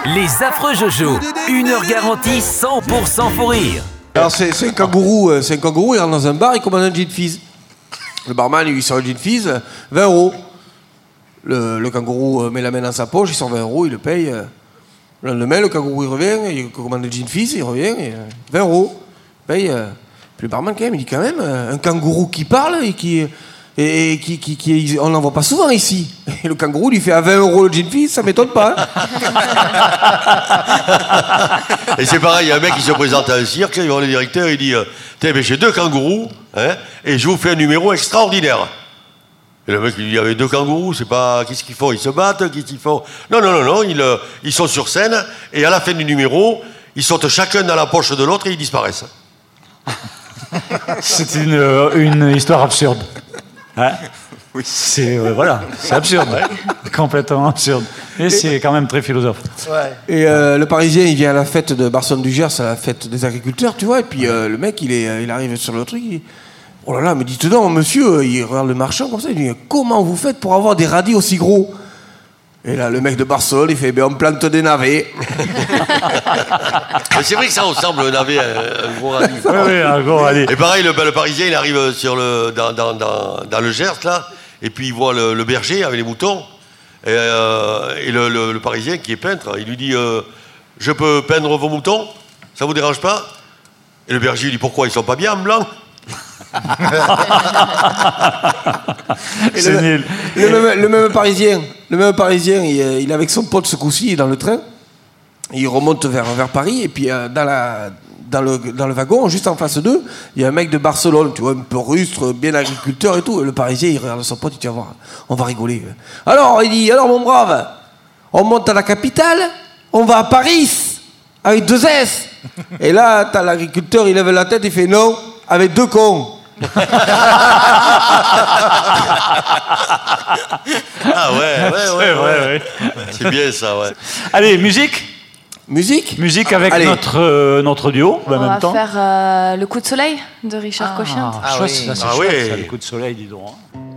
Les affreux Jojo, 1 heure garantie 100% faux rire. Alors c'est un kangourou, il rentre dans un bar, il commande un gin fizz. Le barman il lui sort le gin fizz, 20 €. Le kangourou met la main dans sa poche, il sort 20 €, il le paye. Le lendemain, le kangourou il revient, il commande le gin fizz, il revient, et 20 €. Il paye. Puis le barman quand même, il dit quand même, un kangourou qui parle et qui on n'en voit pas souvent ici. Et le kangourou lui fait à 20 € le gin fizz, ça m'étonne pas. Hein. Et c'est pareil, il y a un mec qui se présente à un cirque, il va le directeur, il dit j'ai 2 kangourous, hein, et je vous fais un numéro extraordinaire. Et le mec il dit, il y avait 2 kangourous, c'est pas. Qu'est-ce qu'ils font? Ils se battent? Qu'est-ce qu'ils font? Non, ils sont sur scène, et à la fin du numéro, ils sautent chacun dans la poche de l'autre et ils disparaissent. C'est une histoire absurde. Hein? Oui. C'est absurde, complètement absurde. Et c'est quand même très philosophe. Ouais. Et le Parisien, il vient à la fête de Barcelone du Gers, à la fête des agriculteurs, tu vois. Et puis le mec, il arrive sur le truc. Oh là là, mais dites donc, monsieur, il regarde le marchand comme ça. Il dit comment vous faites pour avoir des radis aussi gros? Et là, le mec de Barcelone, il fait on plante des navets. Mais c'est vrai que ça ressemble un navet, un gros radis. Oui, un gros radis. Et pareil, le Parisien, il arrive dans le Gers, là, et puis il voit le berger avec les moutons. Et le Parisien, qui est peintre, il lui dit je peux peindre vos moutons? Ça vous dérange pas? Et le berger, il dit pourquoi? Ils sont pas bien en blanc? Et le même Parisien, il est avec son pote ce coup-ci dans le train. Il remonte vers Paris et puis dans le wagon, juste en face d'eux, il y a un mec de Barcelone, tu vois, un peu rustre, bien agriculteur et tout. Et le Parisien, il regarde son pote, il dit, voir, on va rigoler. Alors, il dit, alors mon brave, on monte à la capitale, on va à Paris, avec 2 S. Et là, t'as l'agriculteur, il lève la tête, il fait non, avec 2 cons. Ah ouais. C'est bien ça, ouais. Allez, musique avec Allez. notre duo, en même temps. On va faire Le coup de soleil de Richard Cochian. Ah, chouette, oui. ça, le coup de soleil, dis donc. Hein.